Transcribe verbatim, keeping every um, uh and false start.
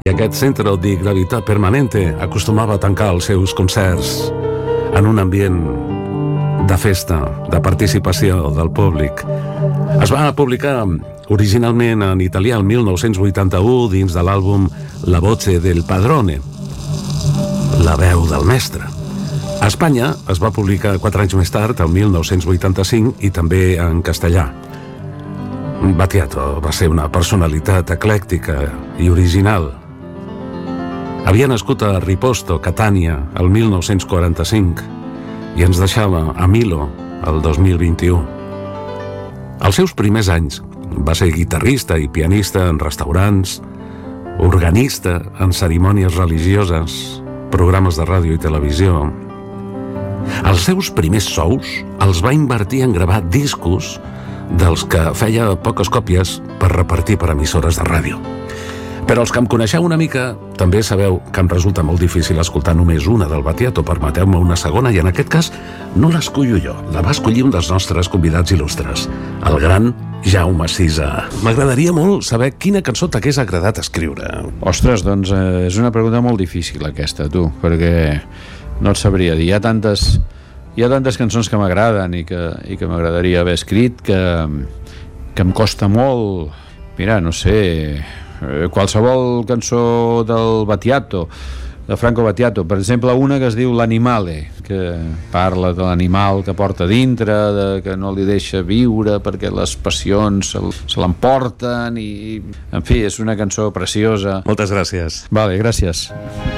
Aquest centre de gravitat permanente acostumava a tancar els seus concerts en un ambient de festa, de participació del públic. Es va publicar originalment en italià el mil nou-cents vuitanta-u dins de l'àlbum La voce del padrone, la veu del mestre. A Espanya es va publicar quatre anys més tard, el mil nou-cents vuitanta-cinc, i també en castellà. Battiato va ser una personalitat eclèctica i original. Havia nascut a Riposto, Catània, el mil nou-cents quaranta-cinc i ens deixava a Milo el dos mil vint-i-u. Als seus primers anys va ser guitarrista i pianista en restaurants, organista en cerimònies religioses, programes de ràdio i televisió. Els seus primers sous els va invertir en gravar discos dels que feia poques còpies per repartir per emissores de ràdio. Però els que em coneixeu una mica també sabeu que em resulta molt difícil escoltar només una del Battiato. Permeteu-me una segona, i en aquest cas no l'escollo jo, la va escollir un dels nostres convidats il·lustres, el gran Jaume Sisa. M'agradaria molt saber quina cançó t'hagués agradat escriure. Ostres, doncs eh, és una pregunta molt difícil aquesta, tu, perquè no et sabria dir. Hi ha tantes, hi ha tantes cançons que m'agraden i que, i que m'agradaria haver escrit que, que em costa molt. Mira, no sé, qualsevol cançó del Battiato, de Franco Battiato, per exemple una que es diu L'Animale, que parla de l'animal que porta dintre, de que no li deixa viure perquè les passions se, se l'emporten, i en fi, és una cançó preciosa. Moltes gràcies. Vale, gràcies.